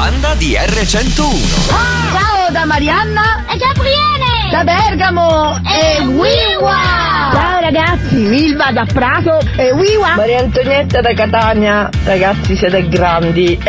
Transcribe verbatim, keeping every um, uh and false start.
banda di erre centouno. Ciao da Marianna e Gabriele da Bergamo e Wiwa. Ciao ragazzi, Vilma da Prato e Wiwa. Maria Antonietta da Catania. Ragazzi, siete grandi